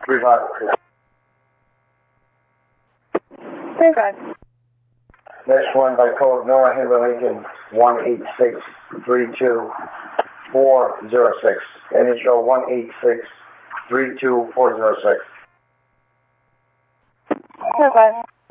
35. 35. Next one by code Nora Henry Lincoln 186-32406. Initial 186-32406. 35.